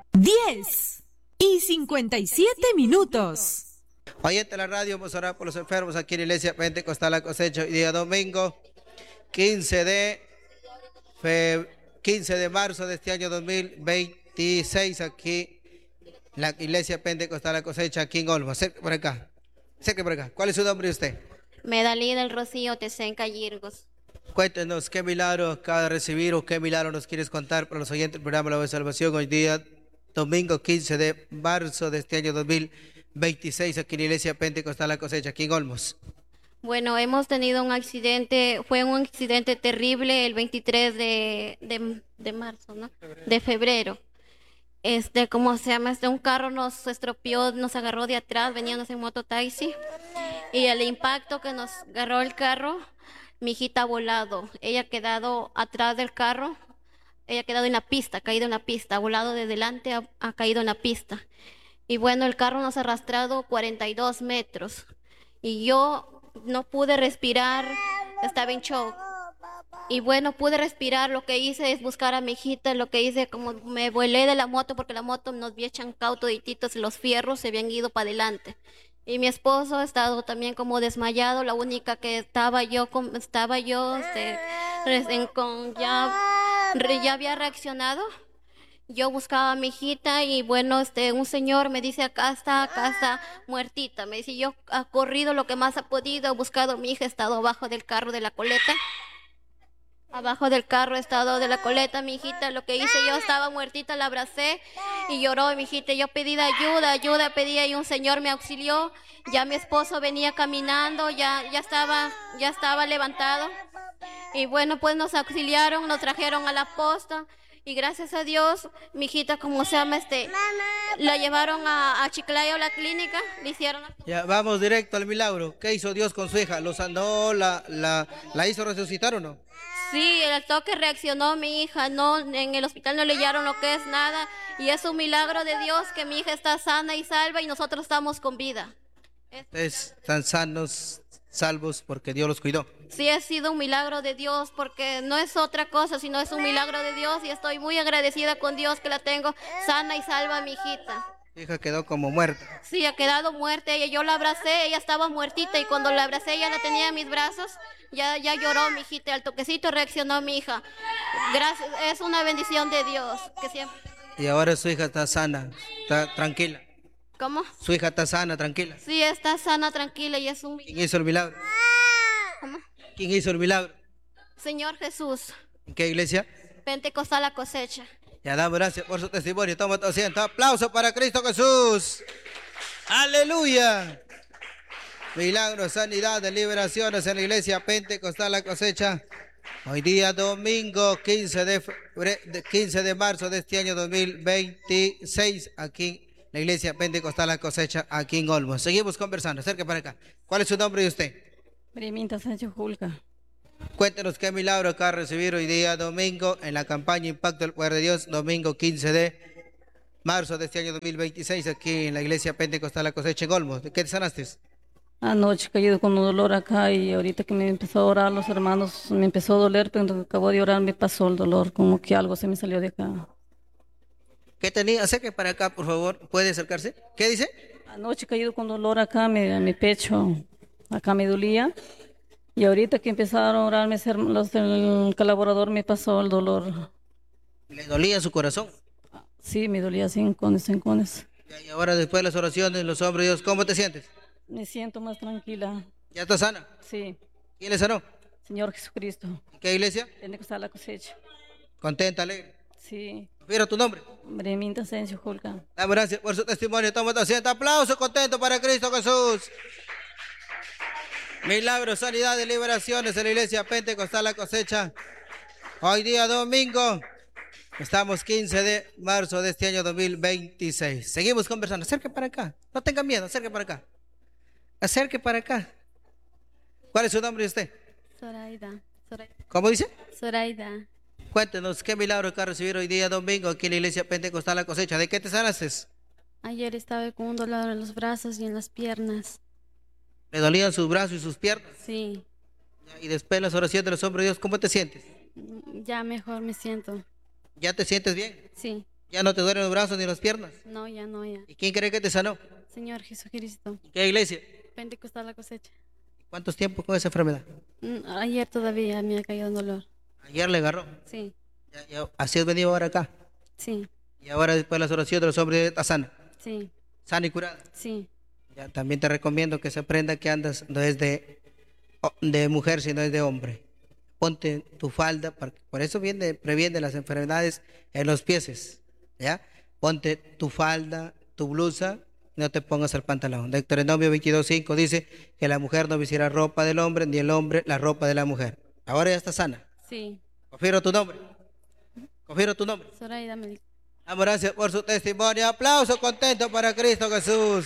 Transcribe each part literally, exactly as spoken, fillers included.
diez y cincuenta y siete minutos. Oyente de la radio, vamos a orar por los enfermos aquí en la Iglesia Pentecostal La Cosecha. Hoy día domingo, quince de, fe, quince de marzo de este año dos mil veintiséis, aquí en la Iglesia Pentecostal La Cosecha, aquí en Olmo. Cerca por acá, cerca por acá. ¿Cuál es su nombre de usted? Medalí del Rocío Tesenca Yirgos. Cuéntenos qué milagro acaba de recibir o qué milagro nos quieres contar para los oyentes del programa La Voz de Salvación. Hoy día domingo quince de marzo de este año dos mil veintiséis, aquí en la Iglesia Pentecostal La Cosecha, aquí en Olmos. Bueno, hemos tenido un accidente, fue un accidente terrible el veintitrés de, de, de marzo, ¿no? De febrero. Este, ¿cómo se llama? Este, un carro nos estropeó, nos agarró de atrás, veníamos en mototaxi, y el impacto que nos agarró el carro, mi hijita ha volado, ella ha quedado atrás del carro, ella ha quedado en la pista, ha caído en la pista, ha volado de delante, ha, ha caído en la pista. Y bueno, el carro nos ha arrastrado cuarenta y dos metros. Y yo no pude respirar, estaba en shock. Y bueno, pude respirar, lo que hice es buscar a mi hijita, lo que hice como me volé de la moto porque la moto nos había chancado todititos y los fierros se habían ido para adelante. Y mi esposo ha estado también como desmayado, la única que estaba yo, con, estaba yo este, recién con, ya, ya había reaccionado. Yo buscaba a mi hijita y bueno, este, un señor me dice, acá está, acá está muertita. Me dice, yo he corrido lo que más ha podido, he buscado a mi hija, he estado abajo del carro de la coleta. Abajo del carro he estado de la coleta, mi hijita, lo que hice, yo estaba muertita, la abracé y lloró mi hijita. Yo pedí ayuda, ayuda, pedí y un señor me auxilió. Ya mi esposo venía caminando, ya, ya estaba, ya estaba levantado. Y bueno, pues nos auxiliaron, nos trajeron a la posta. Y gracias a Dios, mi hijita, como se llama, este, la llevaron a, a Chiclayo, a la clínica, le hicieron... Ya, vamos directo al milagro. ¿Qué hizo Dios con su hija? ¿Lo sanó, la, la, la hizo resucitar o no? Sí, el toque reaccionó mi hija, no, en el hospital no le hallaron lo que es nada, y es un milagro de Dios que mi hija está sana y salva y nosotros estamos con vida. Ustedes están sanos, salvos, porque Dios los cuidó. Sí, ha sido un milagro de Dios, porque no es otra cosa, sino es un milagro de Dios, y estoy muy agradecida con Dios que la tengo sana y salva a mi hijita. Su hija quedó como muerta. Sí, ha quedado muerta, ella, yo la abracé, ella estaba muertita, y cuando la abracé, ella la tenía en mis brazos, ya, ya lloró mi hijita, al toquecito reaccionó mi hija. Gracias, es una bendición de Dios, que siempre... Y ahora su hija está sana, está tranquila. ¿Cómo? Su hija está sana, tranquila. Sí, está sana, tranquila, y es un... ¿Quién hizo el milagro? ¿Cómo? ¿Quién hizo el milagro? Señor Jesús. ¿En qué iglesia? Pentecostal La Cosecha. Ya damos gracias por su testimonio. Toma tu asiento. Aplauso para Cristo Jesús. Aleluya. Milagros, sanidades, liberaciones en la Iglesia Pentecostal La Cosecha. Hoy día domingo quince de, quince de marzo de este año dos mil veintiséis, aquí en la Iglesia Pentecostal La Cosecha, aquí en Olmos. Seguimos conversando. Acerca para acá. ¿Cuál es su nombre de usted? Breminta Sánchez Julca. Cuéntenos qué milagro acaba de recibir hoy día domingo en la campaña Impacto del Poder de Dios, domingo quince de marzo de este año dos mil veintiséis, aquí en la Iglesia Pentecostal La Cosecha en Olmos. ¿De qué te sanaste? Anoche he caído con un dolor acá y ahorita que me empezó a orar los hermanos, me empezó a doler, pero cuando acabo de orar me pasó el dolor, como que algo se me salió de acá. ¿Qué tenía? Acerque para acá, por favor. ¿Puede acercarse? ¿Qué dice? Anoche he caído con dolor acá, me, mi pecho, acá me dolía. Y ahorita que empezaron a orarme los del colaborador me pasó el dolor. ¿Le dolía su corazón? Sí, me dolía cincones, cincones. Y ahora después de las oraciones, los hombres de Dios, ¿cómo te sientes? Me siento más tranquila. ¿Ya estás sana? Sí. ¿Quién le sanó? Señor Jesucristo. ¿En qué iglesia? Pentecostal La Cosecha. ¿Contenta, alegre? Sí. ¿Mira tu nombre? Breminta Sánchez Julca. Damos gracias por su testimonio. Toma tu asiento. Aplauso contento para Cristo Jesús. Milagros, sanidades, liberaciones en la Iglesia Pentecostal La Cosecha. Hoy día domingo, estamos quince de marzo de este año dos mil veintiséis. Seguimos conversando. Acerque para acá. No tengan miedo, acerque para acá. Acerque para acá. ¿Cuál es su nombre de usted? Zoraida. Zoraida. ¿Cómo dice? Zoraida. Cuéntenos, ¿qué milagro acaba de recibir hoy día domingo aquí en la Iglesia Pentecostal La Cosecha? ¿De qué te sanaste? Ayer estaba con un dolor en los brazos y en las piernas. ¿Le dolían sus brazos y sus piernas? Sí. Y después de las oraciones de los hombres de Dios, ¿cómo te sientes? Ya mejor me siento. ¿Ya te sientes bien? Sí. ¿Ya no te duelen los brazos ni las piernas? No, ya no, ya. ¿Y quién cree que te sanó? Señor Jesucristo. ¿Qué iglesia? Pentecostal La Cosecha. ¿Cuántos tiempos con esa enfermedad? Mm, Ayer todavía me ha caído un dolor. Ayer le agarró. Sí, Ya, ya, así has venido ahora acá. sí, Y ahora después de las oraciones de los hombres está sana. sí, Sana y curada. sí. Ya, también te recomiendo que se aprenda que andas no es de, o- de mujer, sino es de hombre. Ponte tu falda, por, por eso viene, previene las enfermedades en los pies. ¿Ya? Ponte tu falda, tu blusa, no te pongas el pantalón. Deuteronomio veintidós cinco dice que la mujer no vistiera ropa del hombre, ni el hombre la ropa de la mujer. Ahora ya está sana. Sí, Confirmo tu nombre. Confirmo tu nombre. Zoraida me dijo. Damos gracias por su testimonio. Aplauso contento para Cristo Jesús.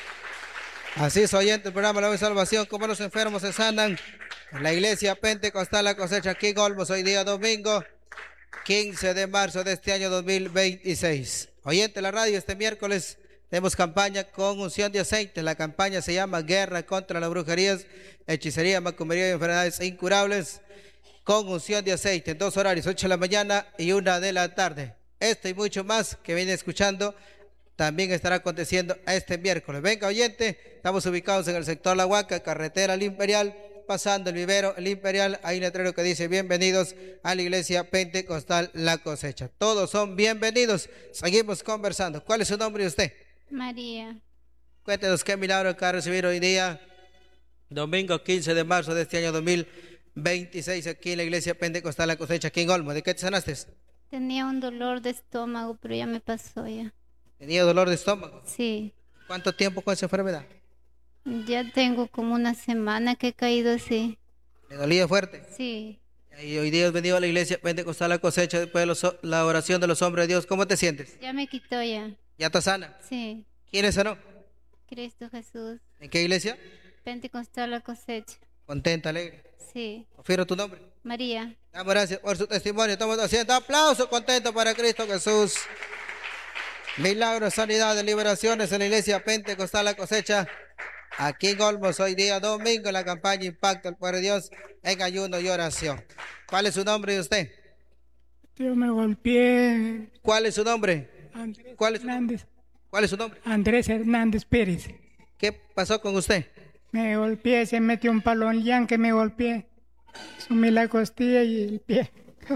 Así es, oyente, el programa La Voz de Salvación. Como los enfermos se sanan en la iglesia Pentecostal La Cosecha aquí en Olmos, hoy día domingo quince de marzo de este año dos mil veintiséis. Oyente, la radio este miércoles tenemos campaña con unción de aceite. La campaña se llama Guerra contra las brujerías, hechicería, macumbería y enfermedades incurables, con unción de aceite en dos horarios, ocho de la mañana y una de la tarde. Esto y mucho más que viene escuchando también estará aconteciendo este miércoles. Venga, oyente, estamos ubicados en el sector La Huaca, carretera El Imperial, pasando el vivero El Imperial. Hay un letrero que dice bienvenidos a la iglesia Pentecostal La Cosecha. Todos son bienvenidos. Seguimos conversando. ¿Cuál es su nombre de usted? María. Cuéntenos qué milagro acaba de recibir hoy día, domingo quince de marzo de este año dos mil veintiséis, aquí en la iglesia Pentecostal La Cosecha, aquí en Olmo. ¿De qué te sanaste? Tenía un dolor de estómago, pero ya me pasó ya. Tenía dolor de estómago. Sí, ¿Cuánto tiempo con esa enfermedad? ya tengo como una semana que he caído así. ¿Le dolía fuerte? Sí, Y hoy día has venido a la iglesia Pentecostal La Cosecha después de los- la oración de los hombres de Dios. ¿Cómo te sientes? ya me quitó ya. ¿Ya estás sana? Sí, ¿Quién es sanó? Cristo Jesús. ¿En qué iglesia? Pentecostal La Cosecha. Contenta, alegre. Sí, Confirmo tu nombre. María. Damos gracias por su testimonio. Estamos haciendo aplauso contento para Cristo Jesús. Milagros, sanidades, liberaciones en la iglesia Pentecostal La Cosecha. Aquí en Olmos, hoy día domingo, en la campaña Impacto al Poder de Dios en ayuno y oración. ¿Cuál es su nombre de usted? Yo me golpeé. ¿Cuál es su nombre? Andrés ¿Cuál es su nombre? Hernández, ¿Cuál es su nombre? Andrés Hernández Pérez. ¿Qué pasó con usted? Me golpeé, se metió un palo en llan que me golpeé. Sumí la costilla y el pie.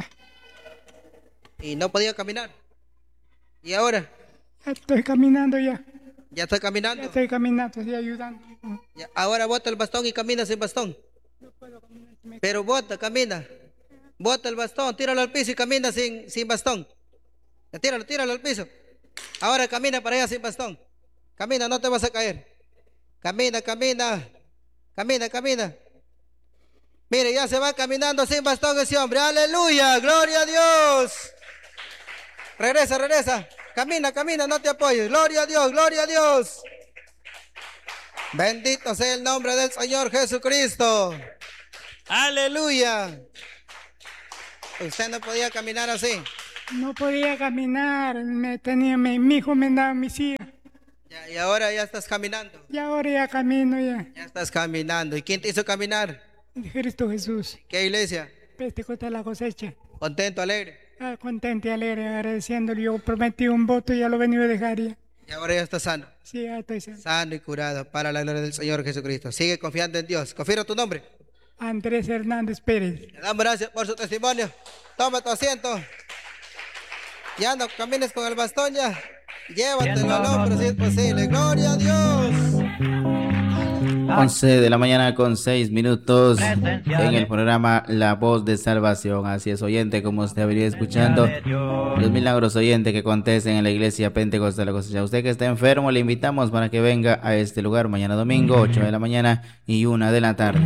Y no podía caminar. ¿Y ahora? Ya estoy caminando ya. ¿Ya está Ya caminando? estoy caminando, estoy ayudando. Ya, ahora bota el bastón y camina sin bastón. Pero bota, camina. Bota el bastón, tíralo al piso y camina sin, sin bastón. Ya, Tíralo, tíralo al piso. Ahora camina para allá sin bastón. Camina, no te vas a caer. Camina, camina. Camina, camina. Mire, ya se va caminando sin bastón ese hombre. Aleluya, gloria a Dios. Regresa, regresa. Camina, camina, no te apoyes. Gloria a Dios, gloria a Dios. Bendito sea el nombre del Señor Jesucristo. Aleluya. Usted no podía caminar así. No podía caminar, me tenía, mi, mi hijo me daba mi silla. Ya, y ahora ya estás caminando. Y ahora ya camino ya. Ya estás caminando. ¿Y quién te hizo caminar? Cristo Jesús. ¿Qué iglesia? Pentecostal La Cosecha. Contento, alegre. Ah, contento y alegre, agradeciéndole. Yo prometí un voto y ya lo he venido a dejar ya. Y ahora ya estás sano. Sí, ya estoy sano. Sano y curado para la gloria del Señor Jesucristo. Sigue confiando en Dios. Confirma tu nombre. Andrés Hernández Pérez. Le damos gracias por su testimonio. Toma tu asiento. Ya no camines con el bastón ya. Llévatelo al hombro si es posible. Gloria a Dios. once de la mañana con seis minutos en el programa La Voz de Salvación. Así es, oyente, como usted ha venido escuchando, los milagros, oyente, que acontecen en la iglesia Pentecostal La Cosecha. Usted que está enfermo, le invitamos para que venga a este lugar mañana domingo, ocho de la mañana y una de la tarde.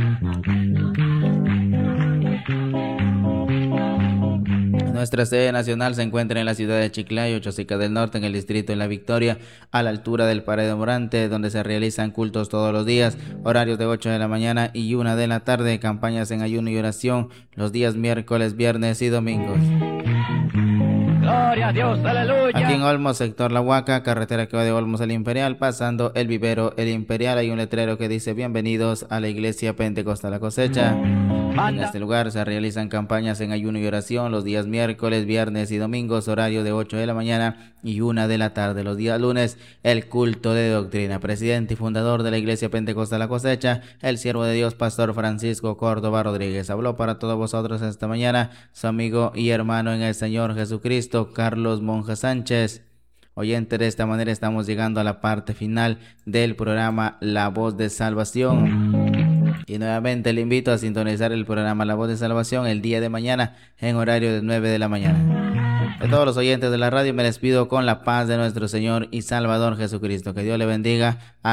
Nuestra sede nacional se encuentra en la ciudad de Chiclayo, Chosica del Norte, en el distrito de La Victoria, a la altura del Paredo Morante, donde se realizan cultos todos los días, horarios de ocho de la mañana y una de la tarde, campañas en ayuno y oración los días miércoles, viernes y domingos. Gloria a Dios, aleluya. Aquí en Olmos, sector La Huaca, carretera que va de Olmos al Imperial, pasando el vivero El Imperial, hay un letrero que dice bienvenidos a la iglesia Pentecostal La Cosecha. En este lugar se realizan campañas en ayuno y oración los días miércoles, viernes y domingos, horario de ocho de la mañana y una de la tarde. Los días lunes, el culto de doctrina. Presidente y fundador de la Iglesia Pentecostal La Cosecha, el siervo de Dios, Pastor Francisco Córdoba Rodríguez. Habló para todos vosotros esta mañana su amigo y hermano en el Señor Jesucristo, Carlos Monja Sánchez. Oyente, de esta manera estamos llegando a la parte final del programa La Voz de Salvación. Y nuevamente le invito a sintonizar el programa La Voz de Salvación el día de mañana en horario de nueve de la mañana. De todos los oyentes de la radio me despido con la paz de nuestro Señor y Salvador Jesucristo. Que Dios le bendiga.